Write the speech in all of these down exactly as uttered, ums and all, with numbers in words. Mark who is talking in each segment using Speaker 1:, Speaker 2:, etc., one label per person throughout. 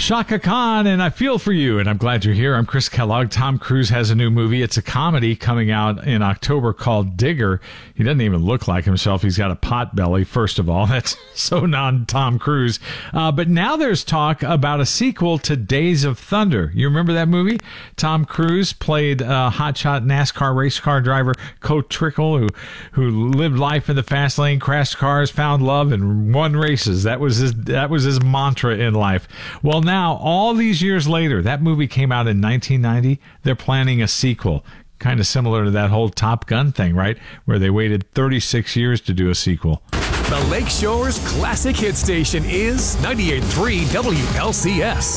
Speaker 1: Shaka Khan, and I feel for you, and I'm glad you're here. I'm Chris Kellogg. Tom Cruise has a new movie. It's a comedy coming out in October called Digger. He doesn't even look like himself. He's got a pot belly, first of all. That's so non-Tom Cruise. Uh, but now there's talk about a sequel to Days of Thunder. You remember that movie? Tom Cruise played uh, hotshot NASCAR race car driver Colt Trickle, who, who lived life in the fast lane, crashed cars, found love, and won races. That was his, that was his mantra in life. Well, now, all these years later, that movie came out in nineteen ninety. They're planning a sequel, kind of similar to that whole Top Gun thing, right? Where they waited thirty-six years to do a sequel.
Speaker 2: The Lakeshore's classic hit station is ninety-eight point three W L C S.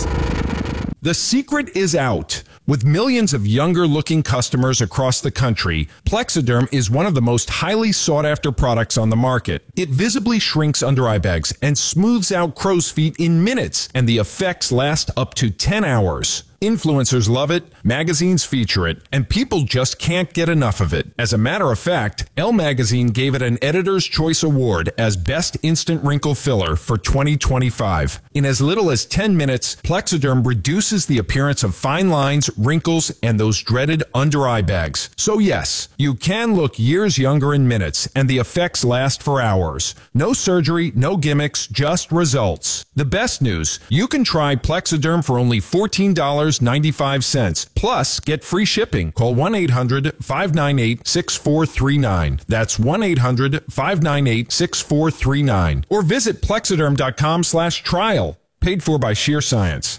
Speaker 3: The secret is out. With millions of younger-looking customers across the country, Plexiderm is one of the most highly sought-after products on the market. It visibly shrinks under-eye bags and smooths out crow's feet in minutes, and the effects last up to ten hours. Influencers love it, magazines feature it, and people just can't get enough of it. As a matter of fact, Elle Magazine gave it an Editor's Choice Award as Best Instant Wrinkle Filler for twenty twenty-five. In as little as ten minutes, Plexiderm reduces the appearance of fine lines, wrinkles, and those dreaded under-eye bags. So yes, you can look years younger in minutes, and the effects last for hours. No surgery, no gimmicks, just results. The best news, you can try Plexiderm for only fourteen dollars and ninety-five cents. Plus, get free shipping. Call one eight hundred, five nine eight, six four three nine. That's one eight hundred, five nine eight, six four three nine. Or visit plexiderm.com slash trial. Paid for by Sheer Science.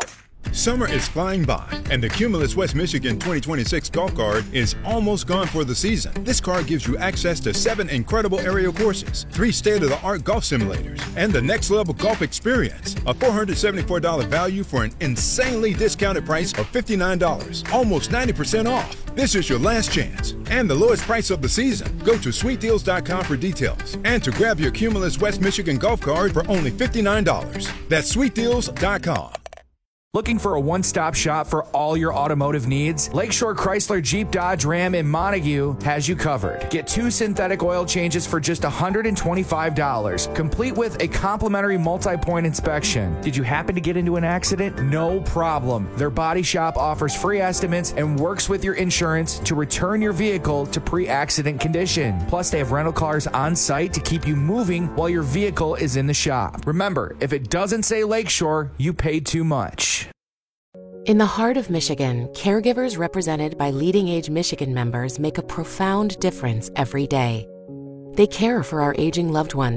Speaker 4: Summer is flying by, and the Cumulus West Michigan twenty twenty-six Golf Card is almost gone for the season. This card gives you access to seven incredible aerial courses, three state-of-the-art golf simulators, and the next-level golf experience. A four hundred seventy-four dollars value for an insanely discounted price of fifty-nine dollars, almost ninety percent off. This is your last chance, and the lowest price of the season. Go to sweet deals dot com for details, and to grab your Cumulus West Michigan Golf Card for only fifty-nine dollars. That's sweet deals dot com.
Speaker 5: Looking for a one-stop shop for all your automotive needs? Lakeshore Chrysler Jeep Dodge Ram in Montague has you covered. Get two synthetic oil changes for just one hundred twenty-five dollars, complete with a complimentary multi-point inspection. Did you happen to get into an accident? No problem. Their body shop offers free estimates and works with your insurance to return your vehicle to pre-accident condition. Plus, they have rental cars on site to keep you moving while your vehicle is in the shop. Remember, if it doesn't say Lakeshore, you paid too much.
Speaker 6: In the heart of Michigan, caregivers represented by Leading Age Michigan members make a profound difference every day. They care for our aging loved ones